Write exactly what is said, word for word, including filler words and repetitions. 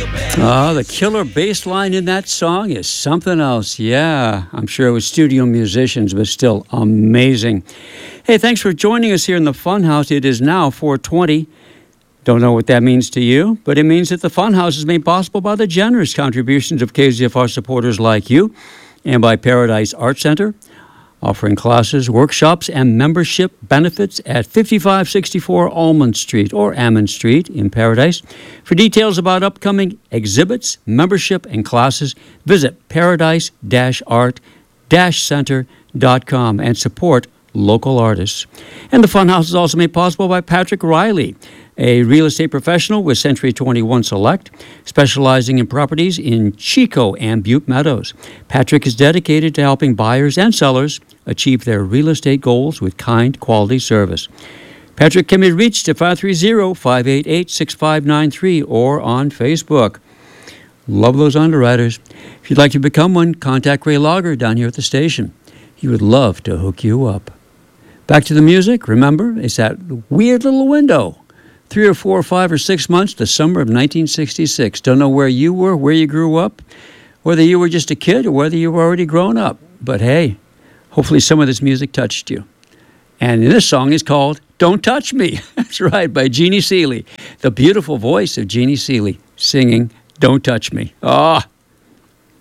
Oh, the killer bass line in that song is something else. Yeah, I'm sure it was studio musicians, but still amazing. Hey, thanks for joining us here in the Funhouse. It is now four twenty. Don't know what that means to you, but it means that the Funhouse is made possible by the generous contributions of K Z F R supporters like you and by Paradise Art Center, offering classes, workshops, and membership benefits at fifty-five sixty-four Almond Street or Ammon Street in Paradise. For details about upcoming exhibits, membership, and classes, visit paradise dash art dash center dot com and support local artists. And the Funhouse is also made possible by Patrick Riley, a real estate professional with Century twenty-one Select, specializing in properties in Chico and Butte Meadows. Patrick is dedicated to helping buyers and sellers achieve their real estate goals with kind, quality service. Patrick can be reached at five three zero, five eight eight, six five nine three or on Facebook. Love those underwriters. If you'd like to become one, contact Ray Lager down here at the station. He would love to hook you up. Back to the music. Remember, it's that weird little window. Three or four or five or six months, the summer of nineteen sixty-six. Don't know where you were, where you grew up, whether you were just a kid or whether you were already grown up. But hey, hopefully some of this music touched you. And this song is called Don't Touch Me. That's right, by Jeannie Seely. The beautiful voice of Jeannie Seely singing Don't Touch Me. Ah.